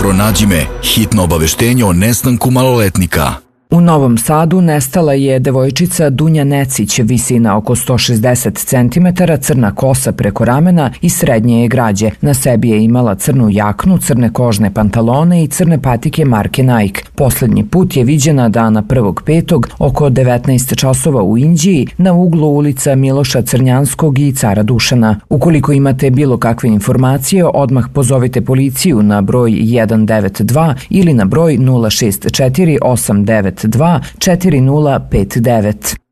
Pronađi me, hitno obaveštenje o nestanku maloletnika. U Novom Sadu nestala je devojčica Dunja Necić, visina oko 160 cm, crna kosa preko ramena i srednje je građe. Na sebi je imala crnu jaknu, crne kožne pantalone i crne patike marke Nike. Poslednji put je viđena dana 1.5. oko 19 časova u Inđiji na uglu ulica Miloša Crnjanskog i Cara Dušana. Ukoliko imate bilo kakve informacije, odmah pozovite policiju na broj 192 ili na broj 064 892 4059.